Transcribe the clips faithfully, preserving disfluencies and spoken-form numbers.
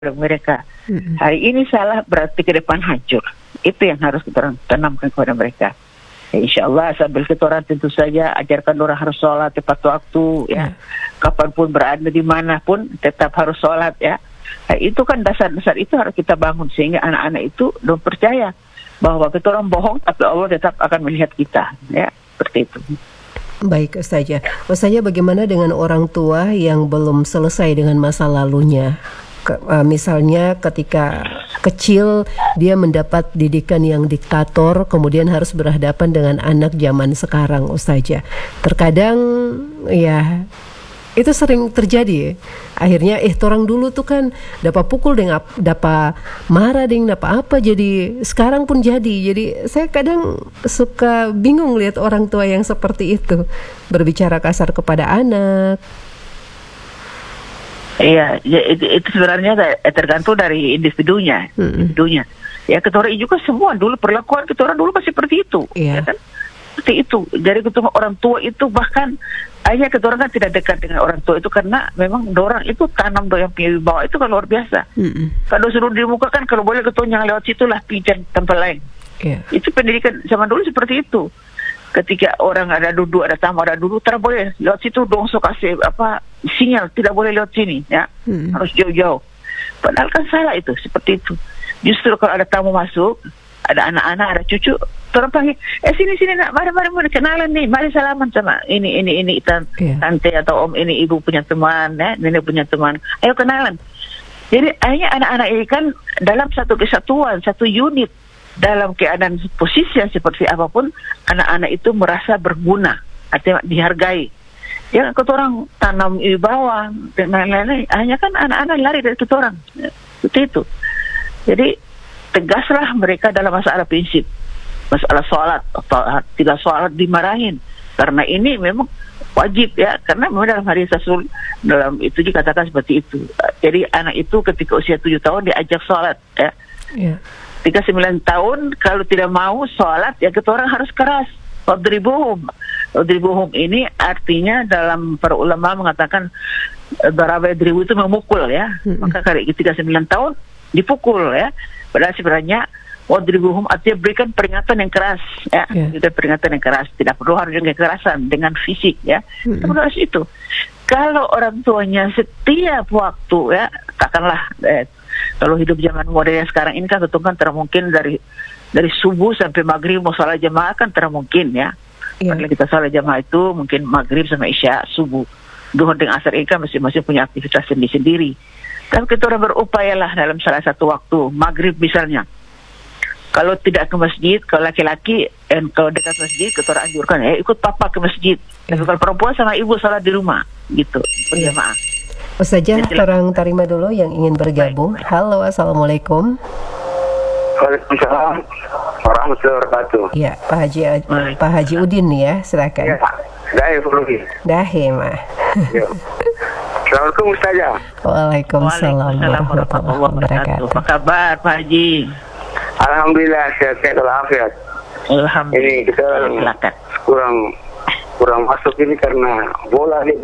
mereka. Mm-mm. Hari ini salah berarti ke depan hancur. Itu yang harus kita tanamkan kepada mereka. Ya, insya Allah sambil kita orang tentu saja ajarkan orang harus sholat tepat waktu ya. Mm. Kapanpun berada dimanapun tetap harus sholat ya. Nah, itu kan dasar-dasar itu harus kita bangun sehingga anak-anak itu belum percaya bahwa kita orang bohong tapi Allah tetap akan melihat kita ya, seperti itu. Baik Ustazah. Ustazah, bagaimana dengan orang tua yang belum selesai dengan masa lalunya? Ke, uh, misalnya ketika kecil dia mendapat didikan yang diktator, kemudian harus berhadapan dengan anak zaman sekarang, Ustazah. Terkadang ya itu sering terjadi. Akhirnya eh orang dulu tuh kan dapat pukul deng, dapat marah deng, dapat apa, jadi sekarang pun jadi. Jadi saya kadang suka bingung lihat orang tua yang seperti itu berbicara kasar kepada anak. Iya, ya, itu, itu sebenarnya tergantung dari individunya, Hmm. individunya. Ya, kita orang juga semua dulu perlakuan kita orang dulu masih seperti itu, Iya. ya kan? Seperti itu. Jadi ketemu orang tua itu bahkan ayah kita orang kan tidak dekat dengan orang tua itu karena memang orang itu tanam do yang punya wibawa itu kan luar biasa. Mm-mm. Kalau suruh di muka kan kalau boleh ketua jangan lewat situ lah, pijan tempat lain. Iya. Itu pendidikan zaman dulu seperti itu. Ketika orang ada duduk, ada tamu, ada duduk, tidak boleh lewat situ dong, so kasih apa sinyal, tidak boleh lewat sini, ya Hmm. harus jauh-jauh. Padahal kan salah itu, seperti itu. Justru kalau ada tamu masuk, ada anak-anak, ada cucu, orang panggil, eh sini sini nak, mari mari mari kenalan nih, mari salaman sama ini ini ini tan- Yeah. tante atau om ini, ibu punya teman, ya, nenek punya teman, ayo kenalan. Jadi akhirnya anak-anak ini kan dalam satu kesatuan, satu unit. Dalam keadaan posisi yang seperti apapun, anak-anak itu merasa berguna, artinya dihargai. Ya, kita orang tanam wibawa dan lain-lain, hanya kan anak-anak lari dari kita orang, ya, seperti itu. Jadi tegaslah mereka dalam masalah prinsip, masalah sholat, atau tidak sholat dimarahin, karena ini memang wajib ya, karena memang dalam hadis Rasul dalam itu dikatakan seperti itu. Jadi anak itu ketika usia tujuh tahun diajak sholat ya. Iya. Tiga sembilan tahun kalau tidak mau sholat ya kita orang harus keras. Wadribuhum. Wadribuhum ini artinya dalam para ulama mengatakan daraba dribu itu memukul ya. Hmm. Maka kalau tiga sembilan tahun dipukul ya. Padahal sebenarnya wadribuhum artinya berikan peringatan yang keras ya. Yeah. Itu peringatan yang keras, tidak perlu harus dengan kekerasan, dengan fisik ya. Hmm. Tidak harus itu. Kalau orang tuanya setiap waktu ya, katakanlah eh, kalau hidup zaman modern sekarang ini kan tentu kan tidak mungkin dari dari subuh sampai maghrib mau sholat jamaah kan tidak mungkin ya. Iya. Kalau kita sholat jamaah itu mungkin maghrib sama isya, subuh, duhur dengan asar ini kan masing-masing punya aktivitas sendiri-sendiri. Tapi kita orang berupayalah dalam salah satu waktu maghrib misalnya. Kalau tidak ke masjid, kalau laki-laki dan kalau dekat masjid, kita orang anjurkan ya ikut papa ke masjid. Tapi Iya. kalau perempuan sama ibu sholat di rumah gitu berjamaah. Ustazah, Jadi- orang terima dulu yang ingin bergabung. Halo, assalamualaikum. Waalaikumsalam warahmatullahi wabarakatuh. Ya, Pak Haji Baik. Pak Haji Udin nih ya, silakan. Ya, saya Fulugi. Dahe mah. Ya. Assalamualaikum Ustazah. Waalaikumsalam warahmatullahi wabarakatuh. Apa kabar Pak Haji? Alhamdulillah sehat-sehat walafiat. Alhamdulillah. Ini kita Silakan. kurang kurang masuk ini karena bola nih di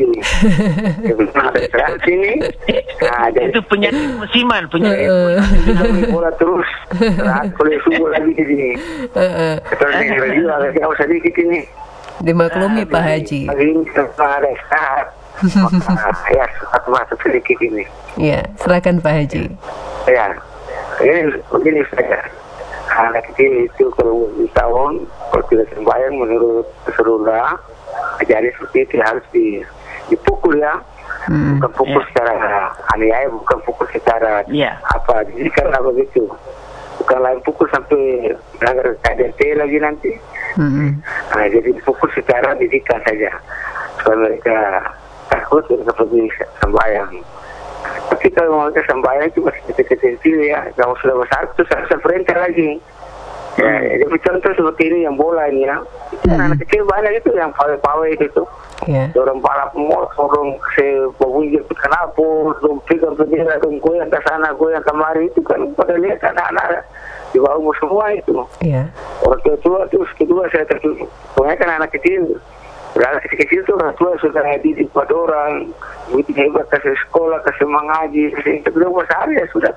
sini. Nah, jadi Itu penyakit musiman, penyakit. kita bola terus. Saat boleh subuh lagi di sini. Kita di radio agak jauh sedikit ini. Dimaklumi Pak Haji. Hari ini kita ada sehat. Maka, ya, satu masuk sedikit ini. Ya, silakan Pak Haji. Ya, ini begini saja. Anak kecil itu kalau tahun, kalau tidak sembahyang menurut Rasulullah, ajaran seperti itu harus di, dipukul ya. Hmm. Bukan pukul Ya. secara aniaya, bukan pukul secara Ya. apa. Jadi karena begitu. Bukan lain pukul sampai melanggar K D T lagi nanti. Hmm. Nah, jadi dipukul secara didikan saja. Supaya mereka takut mereka pergi sembahyang. Tapi kalau mereka sembahyang itu masih kecil-kecil ya. Kalau sudah besar itu saya perintah lagi. Ya, jadi contoh seperti ini yang bola ini ya. Itu Hmm. anak kecil banyak itu yang pawai-pawai itu. Ya. Orang balap motor, orang sebabunyi kenapa, orang pegang bendera, orang goyang ke sana, goyang kemari itu kan pada lihat anak-anak di bawah umur semua itu. Ya. Orang tua terus kedua saya terus, soalnya kan anak kecil Padahal kecil-kecil itu orang tua sudah didik buat orang, begitu hebat kasih sekolah, kasih mengaji, kasih kedua besar ya sudah